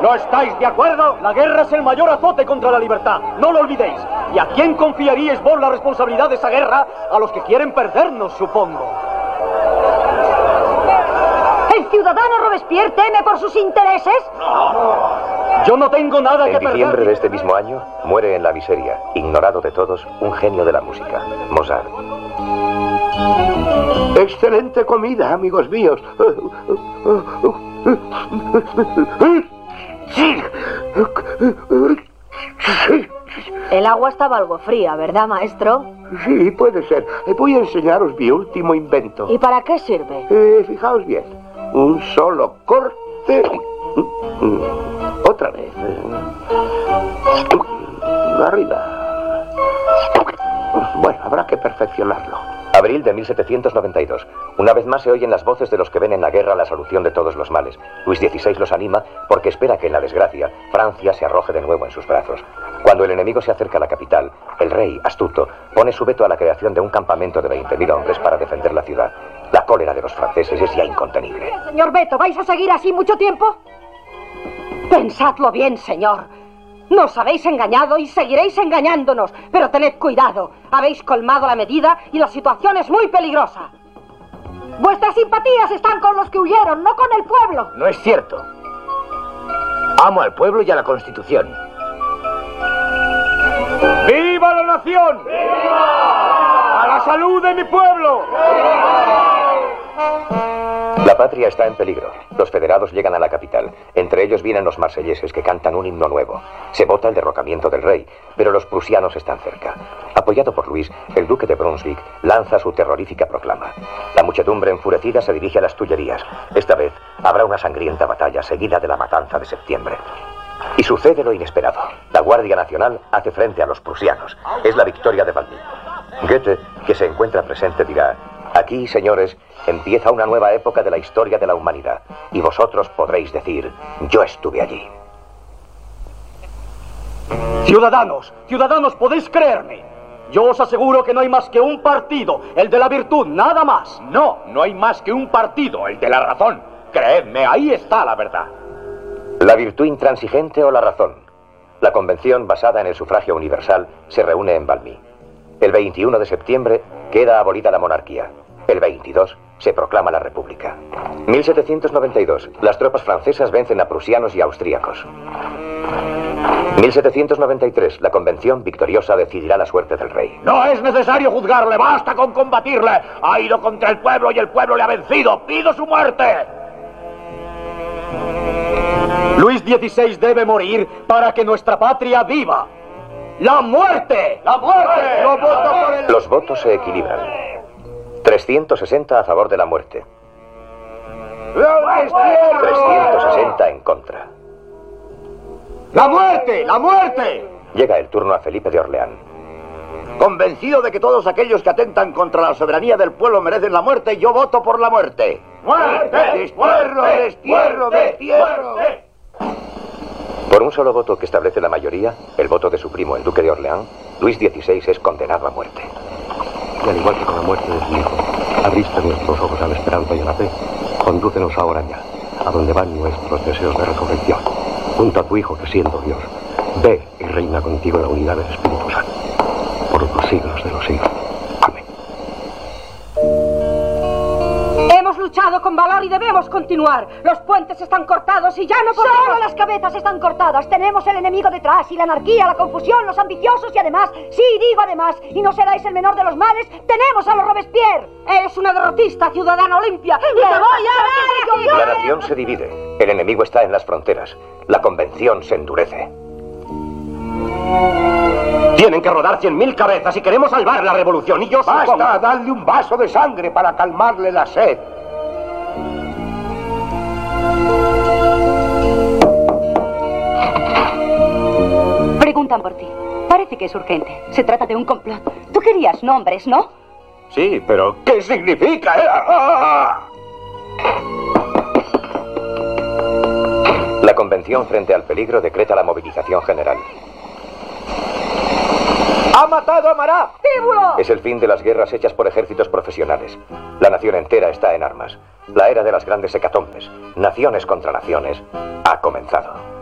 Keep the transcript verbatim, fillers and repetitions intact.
¿No estáis de acuerdo? La guerra es el mayor azote contra la libertad. No lo olvidéis. ¿Y a quién confiaríais vos la responsabilidad de esa guerra? A los que quieren perdernos, supongo. ¿El ciudadano Robespierre teme por sus intereses? No. Yo no tengo nada que perder. En diciembre de este mismo año, muere en la miseria, ignorado de todos, un genio de la música, Mozart. Excelente comida, amigos míos. El agua estaba algo fría, ¿verdad, maestro? Sí, puede ser. Voy a enseñaros mi último invento. ¿Y para qué sirve? Eh, fijaos bien. Un solo corte. Otra vez. Arriba. Bueno, habrá que perfeccionarlo. Abril de mil setecientos noventa y dos. Una vez más se oyen las voces de los que ven en la guerra la solución de todos los males. Luis dieciséis los anima porque espera que en la desgracia Francia se arroje de nuevo en sus brazos. Cuando el enemigo se acerca a la capital, el rey, astuto, pone su veto a la creación de un campamento de veinte mil hombres para defender la ciudad. La cólera de los franceses es ya incontenible. Señor Beto, ¿vais a seguir así mucho tiempo? Pensadlo bien, señor. Nos habéis engañado y seguiréis engañándonos, pero tened cuidado. Habéis colmado la medida y la situación es muy peligrosa. Vuestras simpatías están con los que huyeron, no con el pueblo. No es cierto. Amo al pueblo y a la Constitución. ¡Viva la nación! ¡Viva! ¡A la salud de mi pueblo! La patria está en peligro. Los federados llegan a la capital. Entre ellos vienen los marselleses que cantan un himno nuevo. Se vota el derrocamiento del rey, pero los prusianos están cerca. Apoyado por Luis, el duque de Brunswick lanza su terrorífica proclama. La muchedumbre enfurecida se dirige a las Tullerías. Esta vez habrá una sangrienta batalla seguida de la matanza de septiembre. Y sucede lo inesperado. La Guardia Nacional hace frente a los prusianos. Es la victoria de Valmy. Goethe, que se encuentra presente, dirá: aquí, señores, empieza una nueva época de la historia de la humanidad, y vosotros podréis decir: yo estuve allí. Ciudadanos, ciudadanos, podéis creerme. Yo os aseguro que no hay más que un partido, el de la virtud, nada más. No, no hay más que un partido, el de la razón. Creedme, ahí está la verdad. ¿La virtud intransigente o la razón? La convención, basada en el sufragio universal, se reúne en Valmy. El veintiuno de septiembre queda abolida la monarquía. El veintidós se proclama la república. mil setecientos noventa y dos. Las tropas francesas vencen a prusianos y austríacos. mil setecientos noventa y tres. La convención victoriosa decidirá la suerte del rey. No es necesario juzgarle, basta con combatirle. Ha ido contra el pueblo y el pueblo le ha vencido. ¡Pido su muerte! Luis dieciséis debe morir para que nuestra patria viva. ¡La muerte! ¡La muerte! Los votos por el... Los votos se equilibran. trescientos sesenta a favor de la muerte. trescientos sesenta en contra. ¡La muerte! ¡La muerte! Llega el turno a Felipe de Orleán. Convencido de que todos aquellos que atentan contra la soberanía del pueblo merecen la muerte, yo voto por la muerte. ¡Muerte! ¡Destierro, destierro, destierro! Por un solo voto que establece la mayoría, el voto de su primo, el duque de Orleán, Luis dieciséis es condenado a muerte. Y al igual que con la muerte de su hijo, abriste nuestros ojos a la esperanza y a la fe. Condúcenos ahora ya, a donde van nuestros deseos de resurrección, junto a tu Hijo que siendo Dios, ve y reina contigo en la unidad del Espíritu Santo, por los siglos de los siglos. Amén. Hemos luchado con valor y debemos continuar. Los puentes están cortados y ya no podemos... Solo las cabezas están cortadas. Tenemos el enemigo detrás y la anarquía, la confusión, los ambiciosos y además, sí, digo además, y no seráis el menor de los males, tenemos a los Robespierre. Eres una derrotista, ciudadana Olimpia. ¡Y te voy a ver! La nación se divide. El enemigo está en las fronteras. La convención se endurece. Tienen que rodar cien mil cabezas y queremos salvar la revolución. Y yo ¡Basta! supongo... Dadle un vaso de sangre para calmarle la sed. Preguntan por ti. Parece que es urgente. Se trata de un complot. Tú querías nombres, ¿no? Sí, pero ¿qué significa? ¡Ah! La convención frente al peligro decreta la movilización general. ¡Ha matado a Marat! ¡Tíbulo! Es el fin de las guerras hechas por ejércitos profesionales. La nación entera está en armas. La era de las grandes hecatombes, naciones contra naciones, ha comenzado.